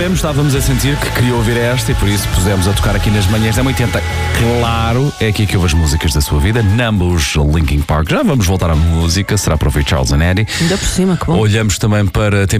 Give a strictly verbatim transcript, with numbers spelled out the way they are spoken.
percebemos, estávamos a sentir que queria ouvir esta e por isso pusemos a tocar aqui nas manhãs da oitenta. Claro, é aqui que ouve as músicas da sua vida. Numbers, Linkin Park. Já vamos voltar à música, será para ouvir Charles and Eddie. Ainda por cima, que bom. Olhamos também para